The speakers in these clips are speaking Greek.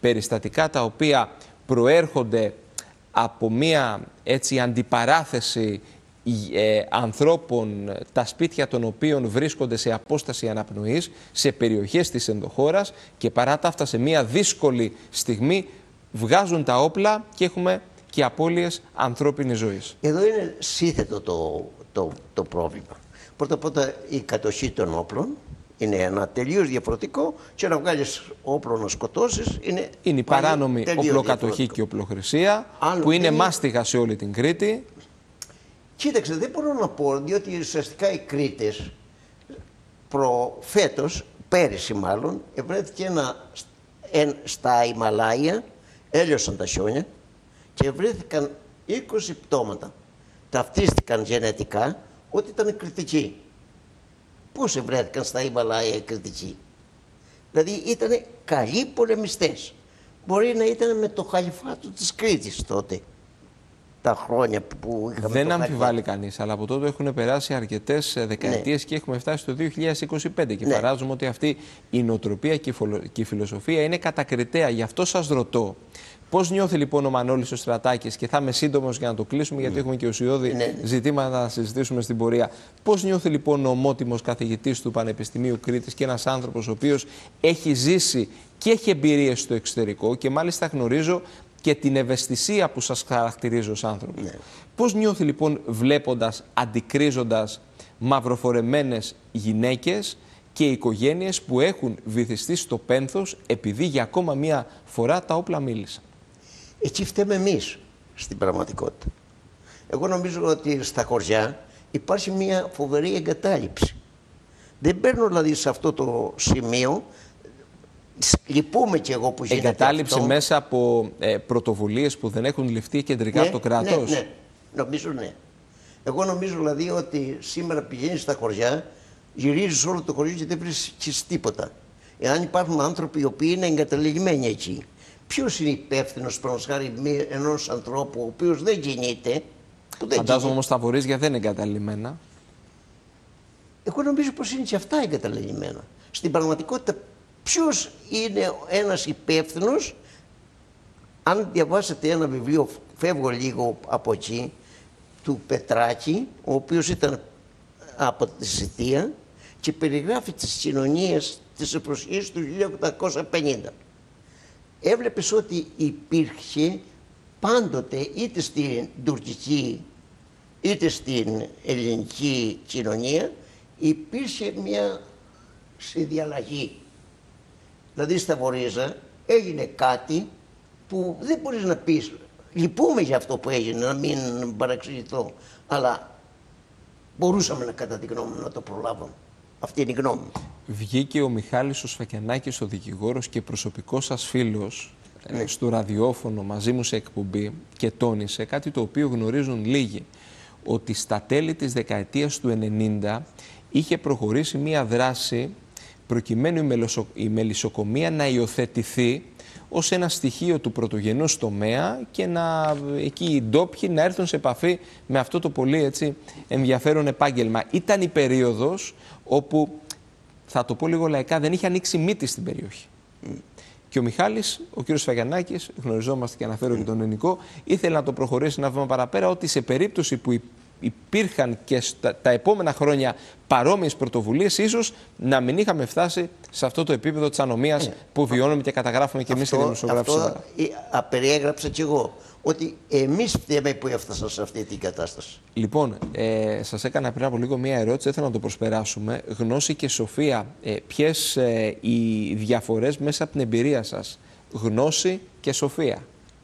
περιστατικά τα οποία προέρχονται από μία έτσι αντιπαράθεση ανθρώπων, τα σπίτια των οποίων βρίσκονται σε απόσταση αναπνοής, σε περιοχές της ενδοχώρας, και παρά τα αυτά σε μία δύσκολη στιγμή βγάζουν τα όπλα και έχουμε και απώλειες ανθρώπινης ζωής. Εδώ είναι σύνθετο το πρόβλημα. Πρώτα η κατοχή των όπλων είναι ένα τελείως διαφορετικό, και να βγάλεις όπλο να σκοτώσεις είναι η παράνομη οπλοκατοχή και οπλοχρησία, που είναι μάστιγα σε όλη την Κρήτη. Κοίταξε, δεν μπορώ να πω, διότι ουσιαστικά οι Κρήτες πέρυσι μάλλον, βρέθηκε στα Ιμαλάια, έλειωσαν τα χιόνια και βρέθηκαν 20 πτώματα. Ταυτίστηκαν γενετικά ότι ήταν κρητικοί. Πώς βρέθηκαν στα Ιμαλάια οι κρητικοί? Δηλαδή ήταν καλοί πολεμιστές. Μπορεί να ήταν με το χαλιφάτο της Κρήτης τότε, τα χρόνια που είχαμε. Δεν αμφιβάλλει κανείς, αλλά από τότε έχουν περάσει αρκετές δεκαετίες, ναι, και έχουμε φτάσει στο 2025 και, ναι, φαντάζομαι ότι αυτή η νοοτροπία και η φιλοσοφία είναι κατακριτέα. Γι' αυτό σας ρωτώ, πώς νιώθει λοιπόν ο Μανώλης ο Στρατάκης, και θα είμαι σύντομος για να το κλείσουμε, γιατί έχουμε και ουσιώδη, ναι, ζητήματα να συζητήσουμε στην πορεία. Πώς νιώθει λοιπόν ο ομότιμος καθηγητής του Πανεπιστημίου Κρήτης και ένας άνθρωπος ο οποίος έχει ζήσει και έχει εμπειρίες στο εξωτερικό, και μάλιστα γνωρίζω και την ευαισθησία που σας χαρακτηρίζει ως άνθρωπος. Ναι. Πώς νιώθει λοιπόν βλέποντας, αντικρίζοντας μαυροφορεμένες γυναίκες και οικογένειες που έχουν βυθιστεί στο πένθος επειδή για ακόμα μία φορά τα όπλα μίλησαν? Εκεί φταίμε εμείς στην πραγματικότητα. Εγώ νομίζω ότι στα χωριά υπάρχει μια φοβερή εγκατάλειψη. Δεν παίρνω δηλαδή σε αυτό το σημείο. Λυπούμε κι εγώ που γίνεται εγκατάλειψη αυτό. Μέσα από πρωτοβουλίες που δεν έχουν ληφθεί κεντρικά, ναι, από το κράτος. Ναι, νομίζω ναι. Εγώ νομίζω δηλαδή ότι σήμερα πηγαίνεις στα χωριά, γυρίζεις όλο το χωριό και δεν βρίσκεις τίποτα. Εάν υπάρχουν άνθρωποι οι οποίοι είναι εγκαταλελειμμένοι εκεί, ποιος είναι υπεύθυνος χάρη ενός ανθρώπου ο οποίος δεν κινείται? Φαντάζομαι όμως τα βορίζια δεν είναι εγκαταλελειμμένα. Εγώ νομίζω πως είναι και αυτά εγκαταλελειμμένα. Στην πραγματικότητα, ποιος είναι ένας υπεύθυνος? Αν διαβάσετε ένα βιβλίο, φεύγω λίγο από εκεί, του Πετράκη, ο οποίος ήταν από τη Σιτία και περιγράφει τις κοινωνίες της εποχής του 1850. Έβλεπες ότι υπήρχε πάντοτε, είτε στην τουρκική είτε στην ελληνική κοινωνία, υπήρχε μια συνδιαλλαγή. Δηλαδή στα Βορίζα έγινε κάτι που δεν μπορείς να πεις λυπούμε για αυτό που έγινε, να μην παραξηγηθώ, αλλά μπορούσαμε κατά τη γνώμη μου να το προλάβουμε. Αυτή είναι η γνώμη μου. Βγήκε ο Μιχάλης ο Σφακιανάκης, ο δικηγόρος και προσωπικός σας φίλος, ναι, στο ραδιόφωνο μαζί μου σε εκπομπή, και τόνισε κάτι το οποίο γνωρίζουν λίγοι, ότι στα τέλη της δεκαετίας του 90 είχε προχωρήσει μία δράση προκειμένου η μελισσοκομεία να υιοθετηθεί ως ένα στοιχείο του πρωτογενούς τομέα και να εκεί οι ντόπιοι να έρθουν σε επαφή με αυτό το πολύ έτσι ενδιαφέρον επάγγελμα. Ήταν η περίοδος όπου, θα το πω λίγο λαϊκά, δεν είχε ανοίξει μύτη στην περιοχή. Και ο Μιχάλης, ο κύριος Σφακιανάκης, γνωριζόμαστε και αναφέρω και τον ελληνικό, ήθελε να το προχωρήσει ένα βήμα παραπέρα, ότι σε περίπτωση που υπήρχαν και τα επόμενα χρόνια παρόμοιες πρωτοβουλίες, ίσως να μην είχαμε φτάσει σε αυτό το επίπεδο της ανομίας που βιώνουμε και καταγράφουμε και εμείς οι δημοσιογράφοι σήμερα. Αυτό περιέγραψα κι εγώ, ότι εμείς φταίμε που έφτασαν σε αυτή την κατάσταση. Λοιπόν, σας έκανα πριν από λίγο μία ερώτηση, ήθελα να το προσπεράσουμε. Γνώση και σοφία, ποιες οι διαφορές μέσα από την εμπειρία σας? Γνώση και σοφία.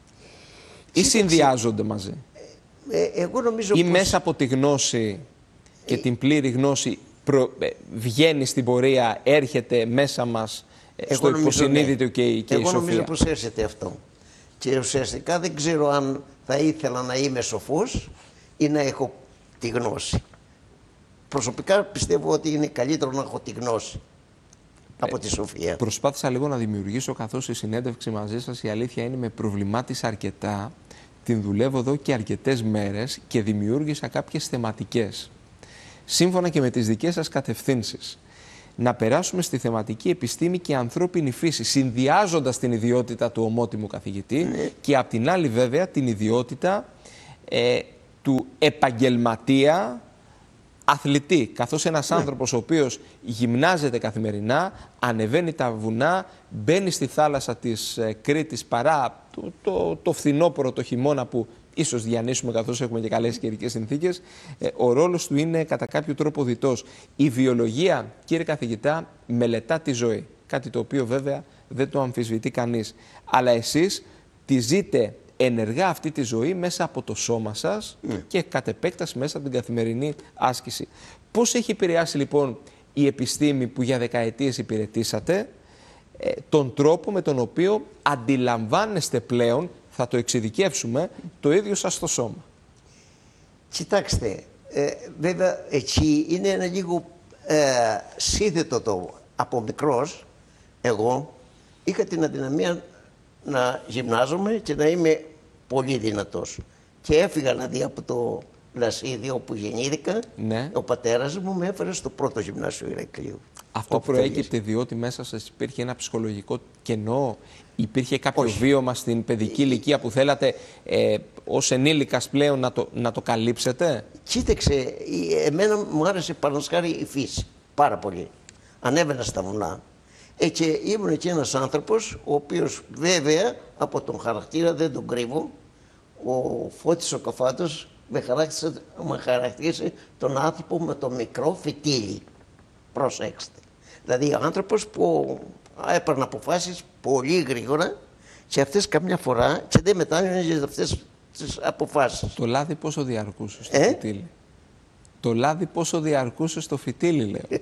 Ή συνδυάζονται μαζί? Εγώ νομίζω ή μέσα από τη γνώση και την πλήρη γνώση βγαίνει στην πορεία, έρχεται μέσα μας στο υποσυνείδητο, ναι, και η σοφία? Εγώ νομίζω πως έρχεται αυτό. Και ουσιαστικά δεν ξέρω αν θα ήθελα να είμαι σοφός ή να έχω τη γνώση. Προσωπικά πιστεύω ότι είναι καλύτερο να έχω τη γνώση από τη σοφία. Προσπάθησα λίγο να δημιουργήσω, καθώς η συνέντευξη μαζί σας, η αλήθεια είναι, με προβλημάτισε αρκετά. Την δουλεύω εδώ και αρκετές μέρες και δημιούργησα κάποιες θεματικές, σύμφωνα και με τις δικές σας κατευθύνσεις. να περάσουμε στη θεματική επιστήμη και ανθρώπινη φύση, συνδυάζοντας την ιδιότητα του ομότιμου καθηγητή και απ' την άλλη βέβαια την ιδιότητα του επαγγελματία αθλητή, καθώς ένας άνθρωπος ο οποίος γυμνάζεται καθημερινά, ανεβαίνει τα βουνά, μπαίνει στη θάλασσα της Κρήτης παρά το φθινόπωρο, το χειμώνα που ίσως διανύσουμε καθώς έχουμε και καλές καιρικές συνθήκες, ο ρόλος του είναι κατά κάποιο τρόπο διτός. Η βιολογία, κύριε καθηγητά, μελετά τη ζωή, κάτι το οποίο βέβαια δεν το αμφισβητεί κανείς. Αλλά εσείς τη ζείτε ενεργά αυτή τη ζωή μέσα από το σώμα σας και κατ' επέκταση μέσα από την καθημερινή άσκηση. Πώς έχει επηρεάσει λοιπόν η επιστήμη που για δεκαετίες υπηρετήσατε τον τρόπο με τον οποίο αντιλαμβάνεστε πλέον, θα το εξειδικεύσουμε, το ίδιο σας το σώμα? Κοιτάξτε, βέβαια εκεί είναι ένα λίγο σύνθετο το. Από μικρός, εγώ είχα την αδυναμία να γυμνάζομαι και να είμαι πολύ δυνατός. Και έφυγα δηλαδή από το Λασίδιο όπου γεννήθηκα. Ναι. Ο πατέρας μου με έφερε στο πρώτο γυμνάσιο Ηρακλείου. Αυτό προέκυπτε διότι μέσα σας υπήρχε ένα ψυχολογικό κενό, υπήρχε κάποιο βίωμα στην παιδική ηλικία που θέλατε ως ενήλικας πλέον να το καλύψετε? Κοίταξε, εμένα μου άρεσε παραδείγματος χάρη η φύση πάρα πολύ. Ανέβαινα στα βουνά. Και ήμουν και ένας άνθρωπος, ο οποίος βέβαια από τον χαρακτήρα, δεν τον κρύβω, ο Φώτης ο Καφάτος με χαρακτήρισε τον άνθρωπο με το μικρό φυτίλι. Προσέξτε. Δηλαδή ο άνθρωπος που έπαιρνε αποφάσεις πολύ γρήγορα και αυτές καμιά φορά και δεν μετάνοιωνε για αυτές τις αποφάσεις. Το λάδι πόσο διαρκούσε στο φυτίλι? Το λάδι πόσο διαρκούσε στο φυτίλι, λέω.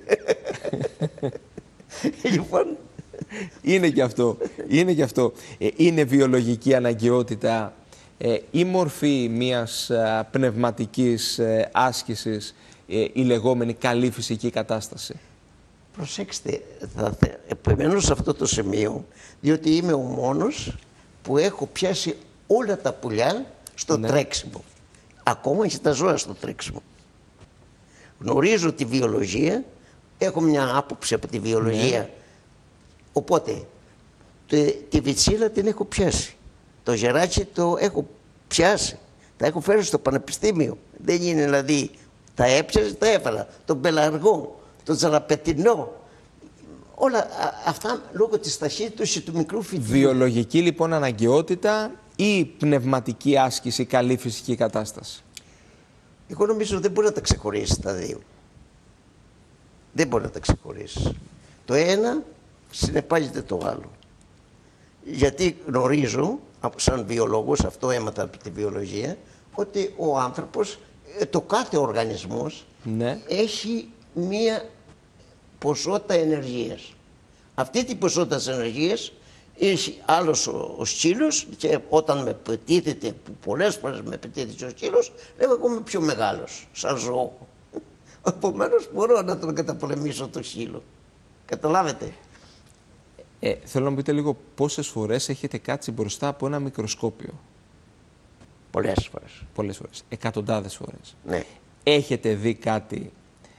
Λοιπόν, είναι και αυτό. Είναι και αυτό. Είναι βιολογική αναγκαιότητα η μορφή μιας πνευματικής άσκησης, η λεγόμενη καλή φυσική κατάσταση? Προσέξτε, θα επιμένω σε αυτό το σημείο, διότι είμαι ο μόνος που έχω πιάσει όλα τα πουλιά στο τρέξιμο. Ακόμα και τα ζώα στο τρέξιμο. Γνωρίζω τη βιολογία, έχω μια άποψη από τη βιολογία. Οπότε, τη βιτσίλα την έχω πιάσει. Το γεράκι το έχω πιάσει. Τα έχω φέρει στο πανεπιστήμιο. Δεν είναι δηλαδή, τα έψαζε, τα έφερα. Τον πελαργό, τον τζαραπετινό. Όλα αυτά λόγω της ταχύτητας και του μικρού φυτίου. Βιολογική λοιπόν αναγκαιότητα ή πνευματική άσκηση, καλή φυσική κατάσταση? Εγώ νομίζω δεν μπορεί να τα ξεχωρίσει τα δύο. Δεν μπορεί να τα ξεχωρίσει. Το ένα συνεπάγεται το άλλο. Γιατί γνωρίζω, σαν βιολόγος, αυτό έμαθα από τη βιολογία, ότι ο άνθρωπος, το κάθε οργανισμός έχει μία ποσότητα ενεργείας. Αυτή την ποσότητα της ενεργείας έχει άλλος ο σκύλος και όταν με πετύχεται, που πολλές φορές με πετύχεται ο σκύλος, λέω εγώ είμαι πιο μεγάλος, σαν ζώο. Επομένως μπορώ να τον καταπολεμήσω το σκύλο. Καταλάβετε. Θέλω να μου πείτε λίγο πόσες φορές έχετε κάτσει μπροστά από ένα μικροσκόπιο? Πολλές φορές. Πολλές φορές. Εκατοντάδες φορές. Ναι. Έχετε δει κάτι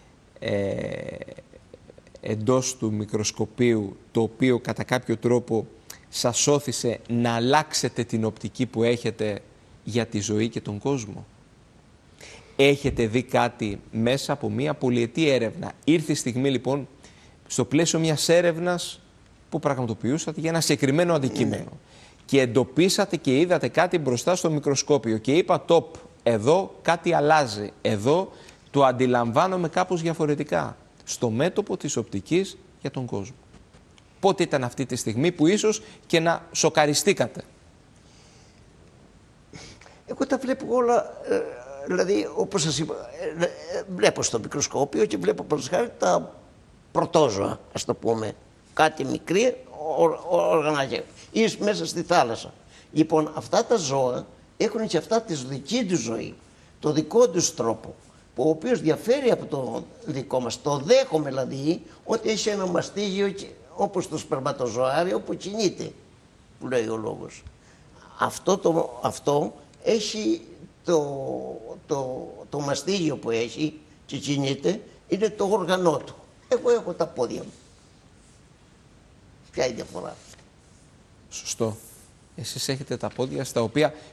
εντός του μικροσκοπίου το οποίο κατά κάποιο τρόπο σας όθησε να αλλάξετε την οπτική που έχετε για τη ζωή και τον κόσμο? Έχετε δει κάτι μέσα από μια πολυετή έρευνα? Ήρθε η στιγμή λοιπόν στο πλαίσιο μιας έρευνας που πραγματοποιούσατε για ένα συγκεκριμένο αντικείμενο και εντοπίσατε και είδατε κάτι μπροστά στο μικροσκόπιο και είπα «Τοπ, εδώ κάτι αλλάζει, εδώ το αντιλαμβάνομαι κάπως διαφορετικά» στο μέτωπο της οπτικής για τον κόσμο? Πότε ήταν αυτή τη στιγμή που ίσως και να σοκαριστήκατε? Εγώ τα βλέπω όλα, δηλαδή όπως σας είπα, βλέπω στο μικροσκόπιο και βλέπω προσχάρη τα πρωτόζωα, ας το πούμε, κάτι μικρή οργανάκια ή μέσα στη θάλασσα. Λοιπόν, αυτά τα ζώα έχουν και αυτά τη δική τους ζωή, το δικό τους τρόπο, ο οποίος διαφέρει από το δικό μας. Το δέχομαι δηλαδή ότι έχει ένα μαστίγιο όπως το σπερματοζωάριο που κινείται, που λέει ο λόγος. Αυτό έχει το μαστίγιο που έχει και κινείται, είναι το όργανό του. Εγώ έχω τα πόδια μου. Ποια είναι η διαφορά? Σωστό. Εσείς έχετε τα πόδια στα οποία